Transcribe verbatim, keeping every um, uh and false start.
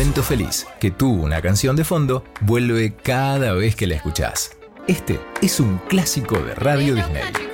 momento feliz que tuvo una canción de fondo vuelve cada vez que la escuchás. Este es un clásico de Radio Disney.